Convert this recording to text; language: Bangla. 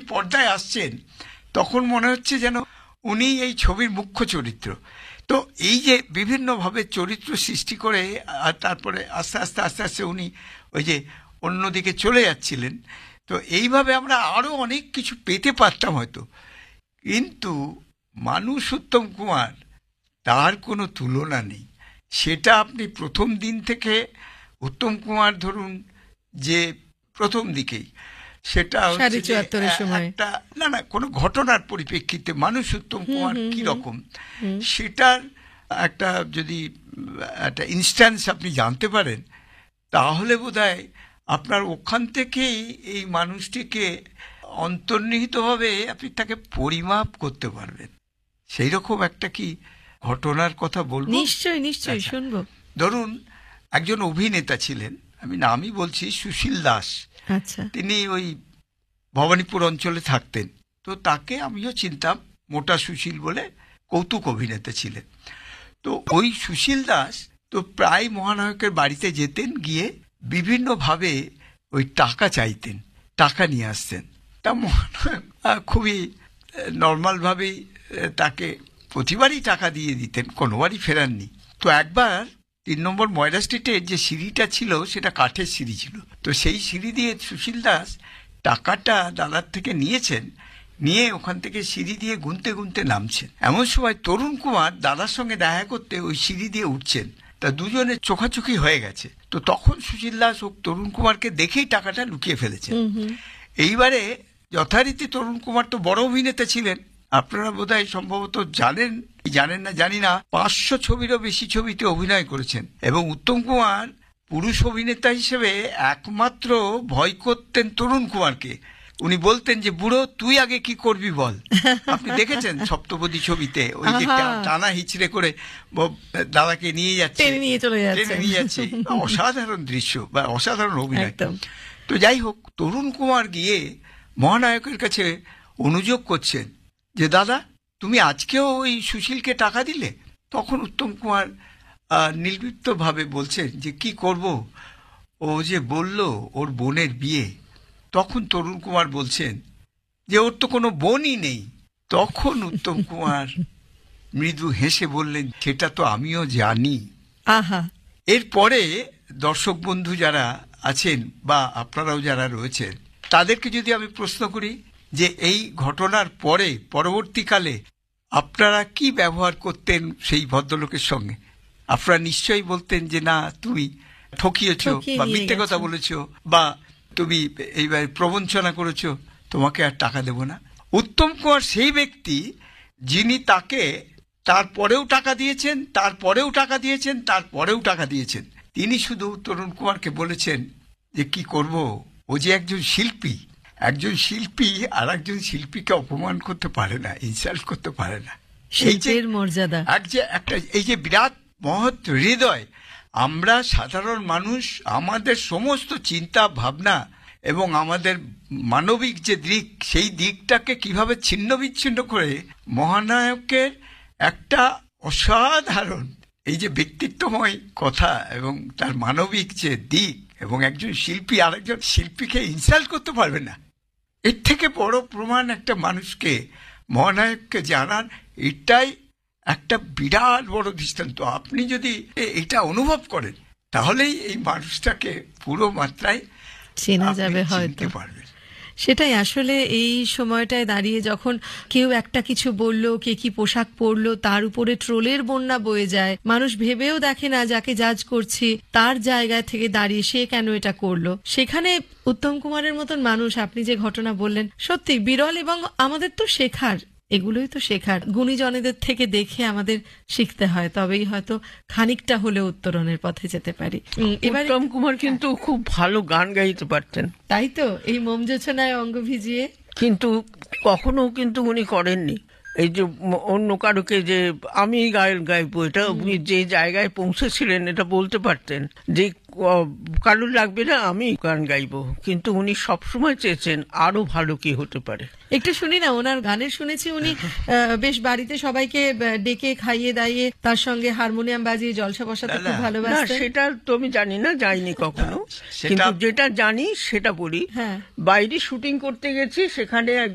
পর্দায় আসছেন তখন মনে হচ্ছে যেন উনি এই ছবির মুখ্য চরিত্র। তো এই যে বিভিন্নভাবে চরিত্র সৃষ্টি করে আর তারপরে আস্তে আস্তে আস্তে আস্তে উনি ওই যে অন্যদিকে চলে যাচ্ছিলেন, তো এইভাবে আমরা আরও অনেক কিছু পেতে পারতাম হয়তো। কিন্তু মানুষ উত্তম কুমার, তার কোনো তুলনা নেই। সেটা আপনি প্রথম দিন থেকে উত্তম কুমার ধরুন যে প্রথম দিকেই সেটা হচ্ছে যে একটা না কোনো ঘটনার পরিপ্রেক্ষিতে মানুষ উত্তম কুমার কীরকম সেটার একটা যদি একটা ইনস্ট্যান্স আপনি জানতে পারেন, তাহলে বোধহয় আপনার ওখান থেকেই এই মানুষটিকে অন্তর্নিহিতভাবে আপনি তাকে পরিমাপ করতে পারবেন। সেই রকম একটা কি ঘটনার কথা বলবো? নিশ্চয়ই নিশ্চয়ই শুনবো। ধরুন একজন অভিনেতা ছিলেন, আমি নামই বলছি, সুশীল দাস। আচ্ছা। তিনি ওই ভবানীপুর অঞ্চলে থাকতেন, তো তাকে আমিও চিনতাম, মোটা সুশীল বলে, কৌতুক অভিনেতা ছিলেন। তো ওই সুশীল দাস তো প্রায় মহানায়কের বাড়িতে যেতেন, গিয়ে বিভিন্নভাবে ওই টাকা চাইতেন, টাকা নিয়ে আসতেন। তা মহানায়ক খুবই নর্মালভাবেই তাকে প্রতিবারই টাকা দিয়ে দিতেন, কোনোবারই ফেরাননি। তো একবার 3 নম্বর ময়রা স্ট্রিটের যে সিঁড়িটা ছিল সেটা কাঠের সিঁড়ি ছিল, তো সেই সিঁড়ি দিয়ে সুশীল দাস টাকাটা দাদার থেকে নিয়েছেন, নিয়ে ওখান থেকে সিঁড়ি দিয়ে গুনতে গুনতে নামছেন। এমন সময় তরুণ কুমার দাদার সঙ্গে দেখা করতে ওই সিঁড়ি দিয়ে উঠছেন, তা দুজনে চোখাচোখি হয়ে গেছে। তো তখন সুশীল দাস ও তরুণ কুমারকে দেখেই টাকাটা লুকিয়ে ফেলেছেন। এইবারে যথারীতি তরুণ কুমার তো বড় অভিনেতা ছিলেন, আপনারা বোধহয় সম্ভবত জানেন না জানি না, 500 ছবিরও বেশি ছবিতে অভিনয় করেছেন। এবং উত্তম কুমার পুরুষ অভিনেতা হিসেবে একমাত্র ভয় করতেন তরুণ কুমারকে। উনি বলতেন যে, বুড়ো তুই আগে কি করবি বল। আপনি দেখেছেন সপ্তপদী ছবিতে ওই যে টানা হিচড়ে করে দাদাকে নিয়ে যাচ্ছে, টেনে নিয়ে যাচ্ছে, অসাধারণ দৃশ্য বা অসাধারণ অভিনয়। তো যাই হোক, তরুণ কুমার গিয়ে মহানায়কের কাছে অনুযোগ করছেন যে, দাদা তুমি আজকেও ওই সুশীলকে টাকা দিলে? তখন উত্তম কুমার নির্লিপ্তভাবে বলছেন যে, কি করব, ও যে বলল ওর বোনের বিয়ে। তখন তরুণ কুমার বলছেন যে, ওর তো কোনো বোনই নেই। তখন উত্তম কুমার মৃদু হেসে বললেন, সেটা তো আমিও জানি। এরপরে দর্শক বন্ধু যারা আছেন বা আপনারাও যারা রয়েছেন, তাদেরকে যদি আমি প্রশ্ন করি যে এই ঘটনার পরে পরবর্তীকালে আপনারা কি ব্যবহার করতেন সেই ভদ্রলোকের সঙ্গে, আপনারা নিশ্চয়ই বলতেন যে, না তুমি ঠকিয়েছ বা মিথ্যে কথা বলেছ বা তুমি এইবার প্রবঞ্চনা করেছো, তোমাকে আর টাকা দেব না। উত্তম কুমার সেই ব্যক্তি যিনি তাকে তারপরেও টাকা দিয়েছেন, তারপরেও টাকা দিয়েছেন, তারপরেও টাকা দিয়েছেন। তিনি শুধু তরুণ কুমারকে বলেছেন যে, কি করব, ও যে একজন শিল্পী, একজন শিল্পী আর একজন শিল্পীকে অপমান করতে পারে না, ইনসাল্ট করতে পারে না। শিল্পের মর্যাদা, এই যে বিরাট মহৎ হৃদয়। আমরা সাধারণ মানুষ, আমাদের সমস্ত চিন্তা ভাবনা এবং আমাদের মানবিক যে দিক, সেই দিকটাকে কিভাবে ছিন্ন বিচ্ছিন্ন করে মহানায়কের একটা অসাধারণ এই যে ব্যক্তিত্বময় কথা এবং তার মানবিক যে দিক, এবং একজন শিল্পী আরেকজন শিল্পীকে ইনসাল্ট করতে পারবে না, এর থেকে বড় প্রমাণ একটা মানুষকে, মহানায়ককে জানার, এটাই একটা বিরাট বড় দৃষ্টান্ত। আপনি যদি এটা অনুভব করেন, তাহলেই এই মানুষটাকে পুরো মাত্রায় চেনা যাবে, হয়তো পারবেন। সেটাই আসলে এই সময়টায় দাঁড়িয়ে যখন কেউ একটা কিছু বললো, কে কি পোশাক পরলো, তার উপরে ট্রোলের বন্যা বয়ে যায়, মানুষ ভেবেও দেখে না যাকে জাজ করছি তার জায়গা থেকে দাঁড়িয়ে সে কেন এটা করলো। সেখানে উত্তম কুমারের মতন মানুষ, আপনি যে ঘটনা বললেন, সত্যি বিরল। এবং আমাদের তো শেখার, এগুলোই তো শেখার, গুণীজনেদের থেকে দেখে আমাদের শিখতে হয়, তবেই হয়তো খানিকটা হলেও উত্তরণের পথে যেতে পারি। উত্তম কুমার কিন্তু খুব ভালো গান গাইতে পারতেন, তাই তো, এই মোম জোছনায় অঙ্গ ভিজিয়ে, কিন্তু কখনো কিন্তু উনি করেননি এই যে অন্য কারোকে যে আমি গাইবো, এটা উনি যে জায়গায় পৌঁছেছিলেন এটা বলতে পারতেন যে কারোর লাগবে না, আমি গান গাইবো, কিন্তু উনি সবসময় চেয়েছেন আরো ভালো কি হতে পারে। একটু শুনি না ওনার গানের, শুনেছি উনি বেশ বাড়িতে সবাইকে ডেকে খাইয়ে দাইয়ে তার সঙ্গে হারমোনিয়াম বাজিয়ে জলসা বসাতে খুব ভালোবাসতেন। সেটা তো আমি জানি না, যাইনি কখনো, কিন্তু যেটা জানি সেটা বলি। বাইরে শুটিং করতে গেছি, সেখানে